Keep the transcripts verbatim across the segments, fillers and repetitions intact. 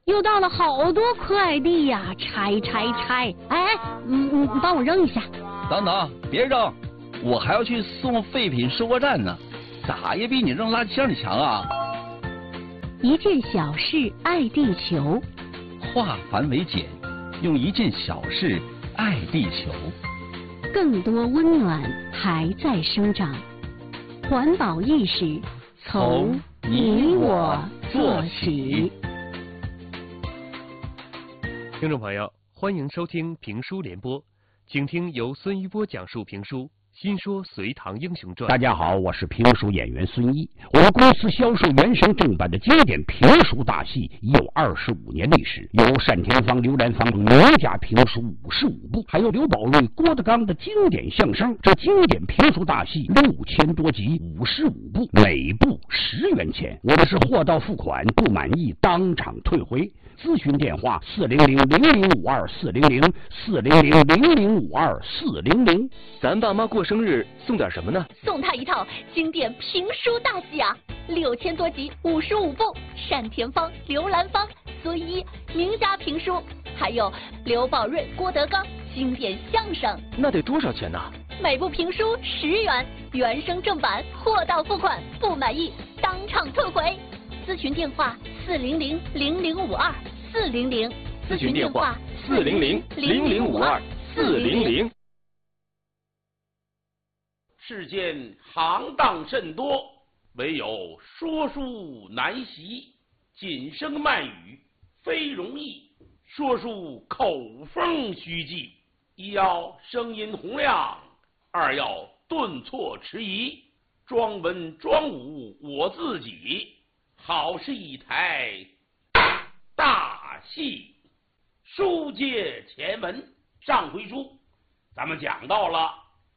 又到了好多快递呀，拆拆拆！哎，嗯嗯，你帮我扔一下。 等等，别扔，我还要去送废品收货站呢，咋也比你扔垃圾箱里强啊！ 一件小事爱地球， 化繁为简，用一件小事爱地球。 更多温暖还在生长，环保意识从你我做起。 听众朋友，欢迎收听评书联播，请听由孙一波讲述评书《新说隋唐英雄传》。 大家好，我是评书演员孙一。我们公司销售原声正版的经典评书大戏已有二十五年历史，有单田芳、刘兰芳名家评书五十五部，还有刘宝瑞、郭德纲的经典相声。这经典评书大戏六千多集，五十五部，每部十元钱。我们是货到付款，不满意当场退回。咨询电话：四零零零零五二四零零四零零零零五二四零零。 咱爸妈过生日送点什么呢？ 送他一套经典评书大戏啊，六千多集，五十五部，单田芳、刘兰芳、孙一名家评书，还有刘宝瑞、郭德纲经典相声。 那得多少钱呢？ 每部评书十元，原声正版，货到付款，不满意当场退回。咨询电话：四零零零零五二四零零。 咨询电话：四零零零零五二四零零。 世间行当甚多，唯有说书难习。谨声慢语非容易，说书口风须记。一要声音洪亮，二要顿挫迟疑。装文装武我自己，好是一台大戏。书接前文，上回书咱们讲到了，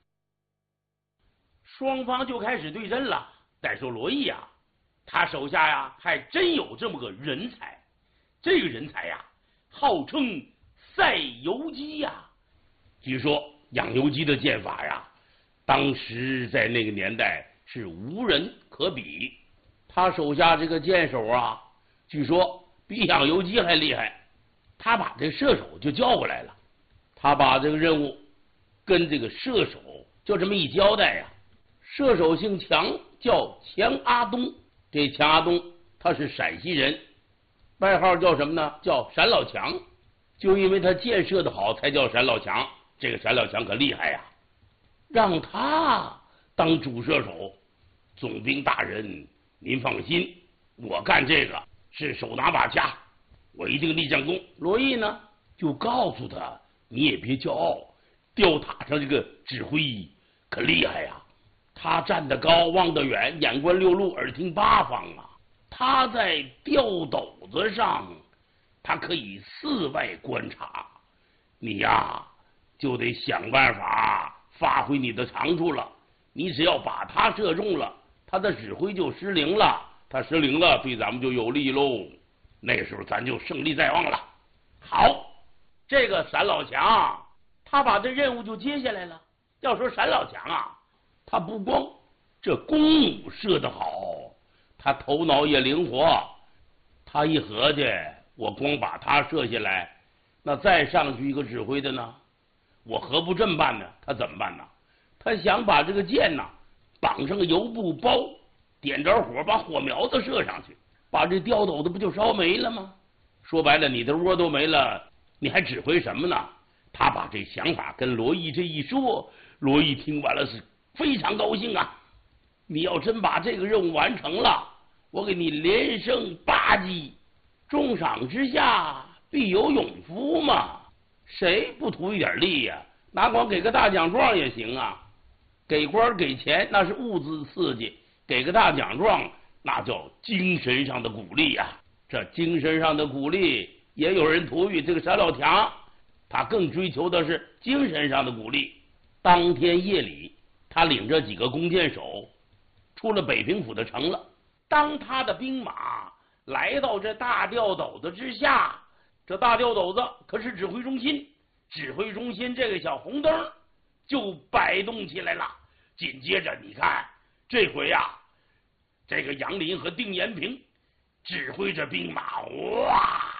双方就开始对阵了。再说罗毅啊，他手下呀还真有这么个人才，这个人才呀号称赛游击呀。据说养游击的剑法呀，当时在那个年代是无人可比。他手下这个剑手啊，据说比养游击还厉害。他把这射手就叫过来了，他把这个任务跟这个射手就这么一交代呀。射手姓强，叫强阿东。这强阿东他是陕西人，外号叫什么呢？叫单老强。就因为他箭射的好，才叫单老强。这个单老强可厉害呀，让他当主射手。总兵大人，您放心，我干这个是手拿把掐，我一定立战功。罗毅呢就告诉他，你也别骄傲，吊塔上这个指挥可厉害呀，他站得高望得远，眼观六路耳听八方啊。他在吊斗子上，他可以四外观察，你呀就得想办法发挥你的长处了。你只要把他射中了，他的指挥就失灵了，他失灵了，对咱们就有利喽。那时候咱就胜利在望了。好，这个单老强他把这任务就接下来了。要说单老强啊，他不光这弓弩射得好，他头脑也灵活。他一合计，我光把他射下来，那再上去一个指挥的呢，我何不这么办呢？他怎么办呢？他想把这个箭呢绑上个油布包，点着火，把火苗子射上去，把这吊斗子不就烧没了吗？说白了，你的窝都没了，你还指挥什么呢？他把这想法跟罗毅这一说，罗毅听完了是非常高兴啊。你要真把这个任务完成了，我给你连胜八击，重赏之下必有勇夫嘛。谁不图一点利呀？哪管给个大奖状也行啊。给官给钱那是物质刺激，给个大奖状那叫精神上的鼓励呀。这精神上的鼓励也有人图于这个单老强，他更追求的是精神上的鼓励。当天夜里，他领着几个弓箭手出了北平府的城了。当他的兵马来到这大吊斗子之下，这大吊斗子可是指挥中心，指挥中心这个小红灯就摆动起来了。紧接着你看，这回啊，这个杨林和丁延平指挥着兵马，哇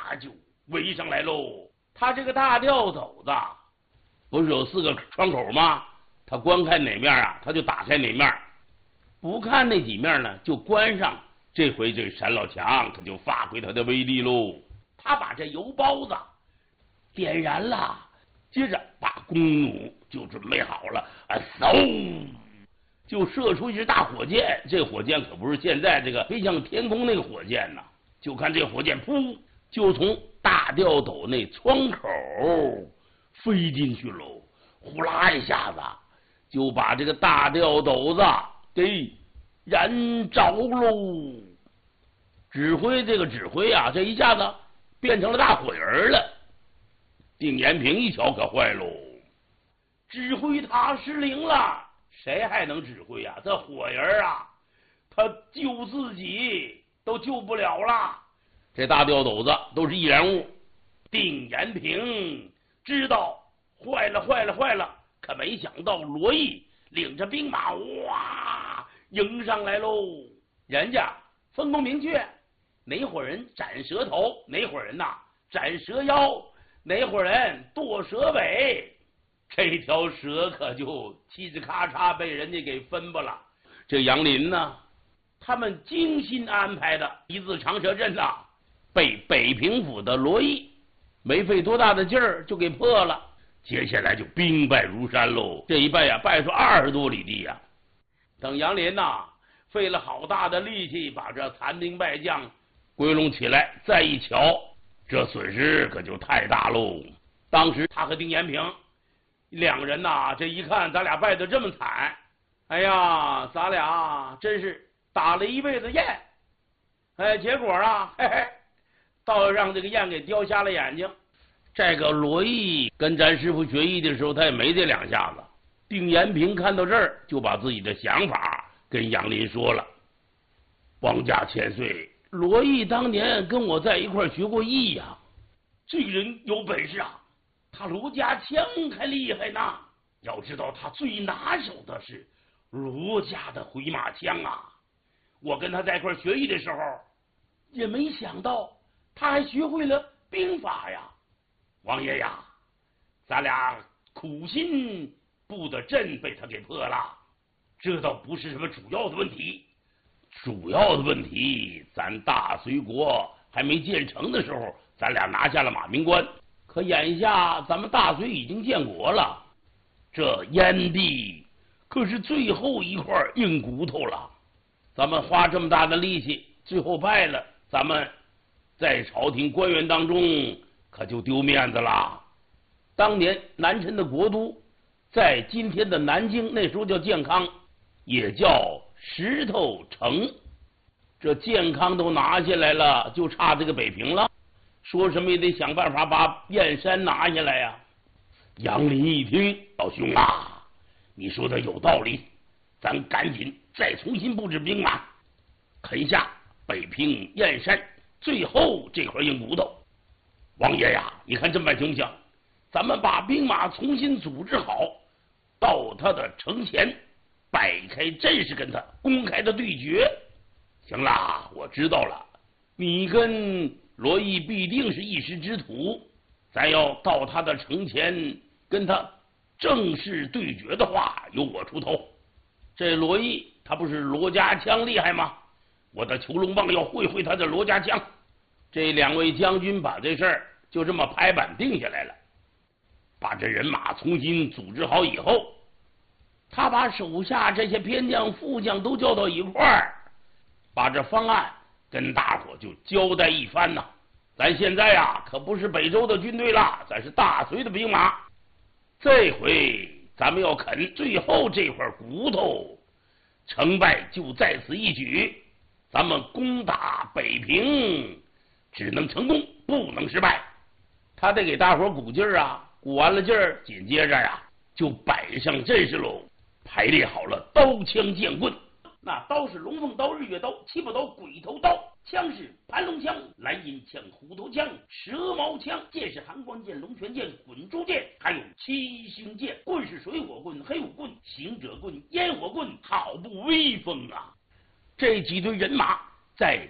就围上来喽。他这个大吊斗子不是有四个窗口吗？他观看哪面啊，他就打开哪面，不看那几面呢，就关上。这回这单老强可就发挥他的威力喽。他把这油包子点燃了，接着把弓弩就准备好了，啊，嗖，就射出一支大火箭。这火箭可不是现在这个飞向天空那个火箭呐，就看这火箭噗，就从大吊斗那窗口飞进去喽，呼啦一下子就把这个大吊斗子给燃着喽。指挥这个指挥啊，这一下子变成了大火人了。丁延平一瞧可坏喽，指挥塔失灵了，谁还能指挥啊？这火人啊，他救自己都救不了了。这大吊斗子都是易燃物，丁延平知道坏了坏了坏了，可没想到罗毅领着兵马哇迎上来喽。人家分工明确，哪伙人斩蛇头，哪伙人呐、啊、斩蛇腰，哪伙人剁蛇尾，这条蛇可就嘁哧咔嚓被人家给分吧了。这杨林呢，他们精心安排的一字长蛇阵呐，被北平府的罗毅没费多大的劲儿就给破了。接下来就兵败如山喽，这一败呀，败出二十多里地呀。等杨林呐费了好大的力气把这残兵败将归拢起来，再一瞧，这损失可就太大喽。当时他和丁延平两人呐，这一看咱俩败得这么惨，哎呀，咱俩真是打了一辈子雁，哎，结果啊，嘿嘿，倒让这个雁给叼瞎了眼睛。这个罗毅跟咱师傅学艺的时候，他也没这两下子。丁延平看到这儿，就把自己的想法跟杨林说了：“王家千岁，罗毅当年跟我在一块学过艺呀、啊，这个人有本事啊，他罗家枪还厉害呢。要知道他最拿手的是罗家的回马枪啊！我跟他在一块学艺的时候，也没想到他还学会了兵法呀。王爷呀，咱俩苦心布的阵被他给破了，这倒不是什么主要的问题。主要的问题，咱大隋国还没建成的时候，咱俩拿下了马鸣关。可眼下咱们大隋已经建国了，这燕地可是最后一块硬骨头了。咱们花这么大的力气，最后败了，咱们在朝廷官员当中可就丢面子了。当年南陈的国都在今天的南京，那时候叫建康，也叫石头城。这建康都拿下来了，就差这个北平了。说什么也得想办法把燕山拿下来呀、啊。杨林一听，老兄啊，你说的有道理，咱赶紧再重新布置兵马，啃下北平燕山最后这块硬骨头。王爷呀，你看这么办行不行？咱们把兵马重新组织好，到他的城前摆开阵势，跟他公开的对决。行啦，我知道了，你跟罗毅必定是一时之徒，咱要到他的城前跟他正式对决的话，由我出头。这罗毅他不是罗家枪厉害吗？我的囚龙棒要会会他的罗家枪。这两位将军把这事儿就这么拍板定下来了。把这人马重新组织好以后，他把手下这些偏将副将都叫到一块儿，把这方案跟大伙就交代一番呐。咱现在呀，可不是北周的军队了，咱是大隋的兵马。这回咱们要啃最后这块骨头，成败就在此一举。咱们攻打北平，只能成功，不能失败。他得给大伙鼓劲儿啊，鼓完了劲儿，紧接着呀就摆上阵势喽，排列好了刀枪剑棍。那刀是龙凤刀、日月刀、七宝刀、鬼头刀，枪是盘龙枪、蓝银枪、虎头枪、蛇矛枪，剑是寒光剑、龙泉剑、滚珠剑，还有七星剑。棍是水火棍、黑虎棍、行者棍、烟火棍，好不威风啊！这几队人马在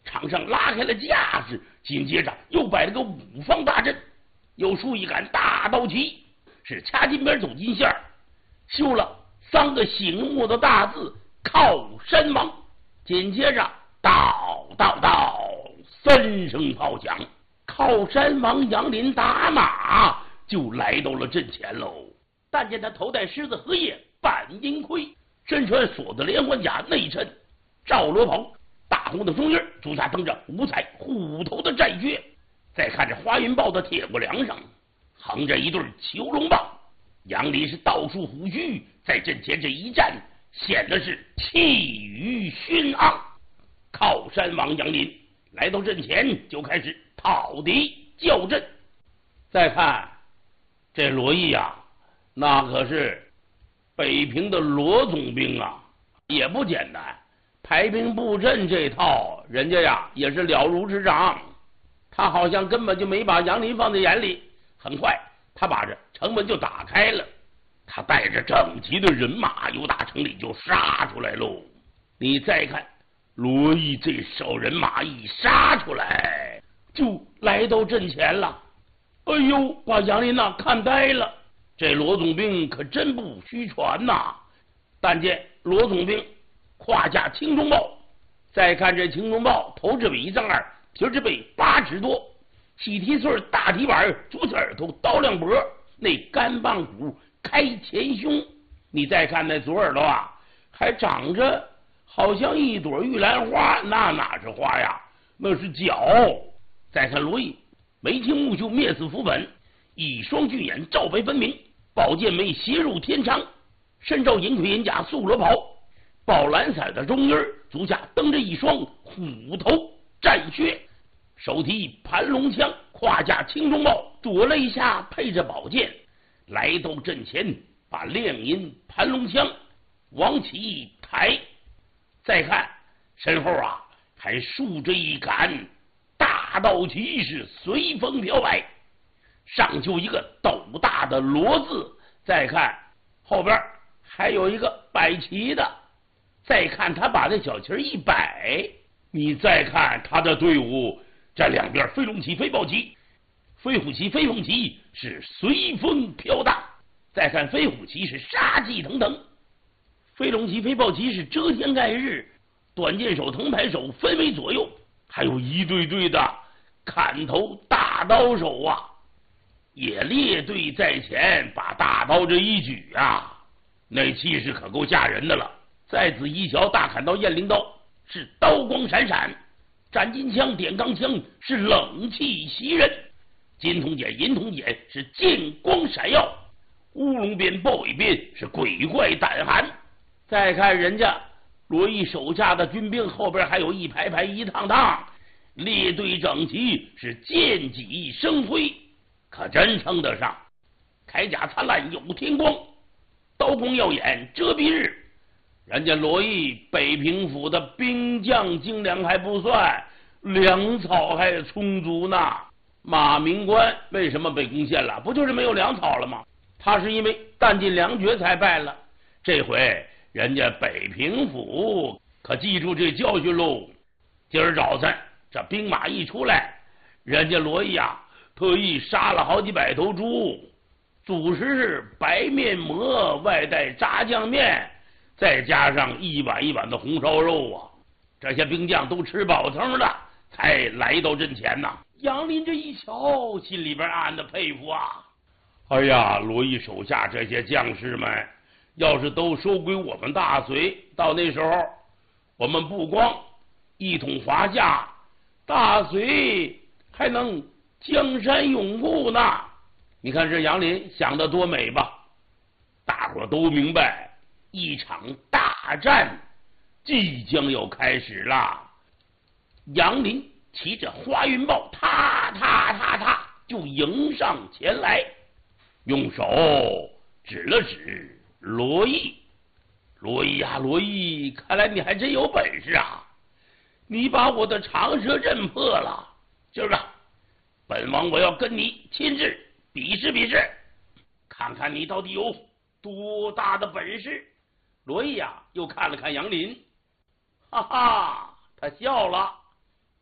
场上拉开了架势，紧接着又摆了个五方大阵，又竖一杆大刀旗，是掐金边走金线，绣了三个醒目的大字靠山王。紧接着到到到三声炮响，靠山王杨林打马就来到了阵前喽。但见他头戴狮子荷叶半阴盔，身穿锁子连环甲，内衬罩罗袍，大红的中衣，足下蹬着五彩虎头的战靴。再看着花云豹的铁骨梁上横着一对囚龙棒，杨林是倒竖虎须，在阵前这一站，显得是气宇轩昂。靠山王杨林来到阵前，就开始讨敌叫阵。再看这罗毅呀、啊，那可是北平的罗总兵啊，也不简单。排兵布阵这套，人家呀也是了如指掌。他好像根本就没把杨林放在眼里。很快，他把这城门就打开了，他带着整齐的人马由大城里就杀出来喽。你再看罗毅这手人马一杀出来，就来到阵前了。哎呦，把杨林呐看呆了。这罗总兵可真不虚传呐！但见罗总兵胯下青中豹，再看这青中豹头至尾一丈二，蹄至背八尺多，细蹄穗大蹄板，足刺耳朵刀亮脖，那干棒骨开前胸。你再看那左耳朵啊，还长着好像一朵玉兰花，那哪是花呀，那是角。再看罗毅眉清目秀，面似浮粉，一双巨眼照白分明，宝剑眉斜入天长，身罩银盔银甲素罗袍，宝蓝色的中衣，足下蹬着一双虎头战靴，手提盘龙枪，胯下青中豹，左肋下配着宝剑，来到阵前，把亮银盘龙枪往起一抬。再看身后啊，还竖着一杆大刀旗，是随风飘摆，上就一个斗大的罗字。再看后边还有一个摆旗的。再看他把这小旗一摆，你再看他的队伍，这两边飞龙旗、飞豹旗、飞虎旗、飞凤旗是随风飘荡。再看飞虎旗是杀气腾腾，飞龙旗、飞豹旗是遮天盖日，短剑手、藤牌手分为左右，还有一队队的砍头大刀手啊，也列队在前，把大刀这一举啊，那气势可够吓人的了。再仔细瞧，大砍刀、雁翎刀是刀光闪闪，斩金枪、点钢枪是冷气袭人，金铜锏、银铜锏是剑光闪耀，乌龙鞭、豹尾鞭是鬼怪胆寒。再看人家罗毅手下的军兵，后边还有一排排一趟趟列队整齐，是剑戟生辉，可真称得上铠甲灿烂有天光，刀光耀眼遮蔽日。人家罗毅北平府的兵将精良还不算，粮草还充足呢。马明关为什么被攻陷了？不就是没有粮草了吗？他是因为弹尽粮绝才败了。这回人家北平府可记住这教训喽。今儿早晨这兵马一出来，人家罗毅啊特意杀了好几百头猪，主食是白面馍，外带炸酱面，再加上一碗一碗的红烧肉啊，这些兵将都吃饱撑了，才来到阵前呐。杨林这一瞧，心里边暗暗的佩服啊！哎呀，罗毅手下这些将士们，要是都收归我们大隋，到那时候，我们不光一统华夏，大隋还能江山永固呢。你看这杨林想得多美吧！大伙都明白，一场大战即将要开始了。杨林骑着花云豹，踏踏踏踏就迎上前来，用手指了指罗毅。罗毅啊，罗毅，看来你还真有本事啊！你把我的长蛇阵破了，今儿个本王我要跟你亲自比试比试，看看你到底有多大的本事。罗毅啊，又看了看杨林，哈哈，他笑了。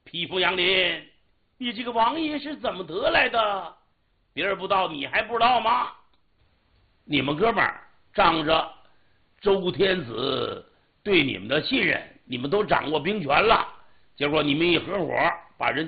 披风杨林，你这个王爷是怎么得来的？别人不知道，你还不知道吗？你们哥们儿仗着周天子对你们的信任，你们都掌握兵权了，结果你们一合伙把人